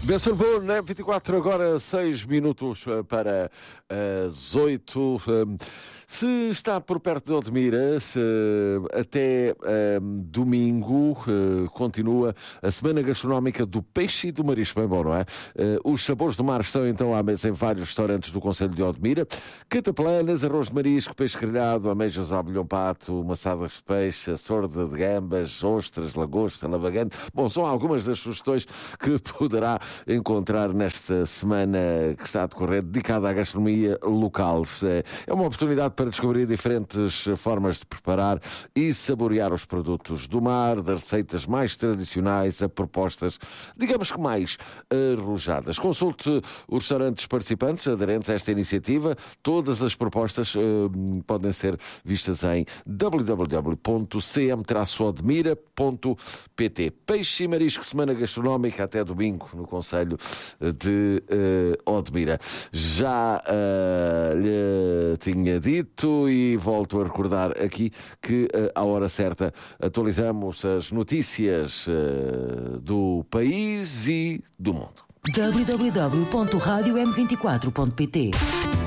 Benção bom, né? 24 agora, 6 minutos para as 8. Se está por perto de Odmira, até domingo continua a Semana Gastronómica do Peixe e do Marisco. Bem bom, não é? Os sabores do mar estão então à mesa em vários restaurantes do concelho de Odmira. Cataplanas, arroz de marisco, peixe grelhado, ameijas ao abelhão pato, maçadas de peixe, a sorda de gambas, ostras, lagosta, lavagante. Bom, são algumas das sugestões que poderá encontrar nesta semana que está a decorrer, dedicada à gastronomia local. É uma oportunidade para descobrir diferentes formas de preparar e saborear os produtos do mar, das receitas mais tradicionais a propostas, digamos que mais arrojadas. Consulte os restaurantes participantes aderentes a esta iniciativa. Todas as propostas podem ser vistas em www.cm-odmira.pt. Peixe e marisco, semana gastronómica até domingo no concelho de Odmira. Já lhe tinha dito e volto a recordar aqui que à hora certa atualizamos as notícias do país e do mundo. www.radiom24.pt